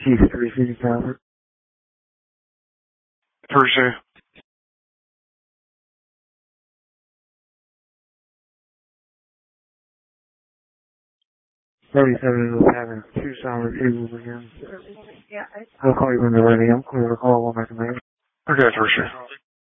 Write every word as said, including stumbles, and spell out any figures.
Chief three fifty Calvert. Thursday. thirty-seven is having Tucson retrievals again. I'll call you when they're ready. I'm clear to call when I can make it. Okay, Thursday.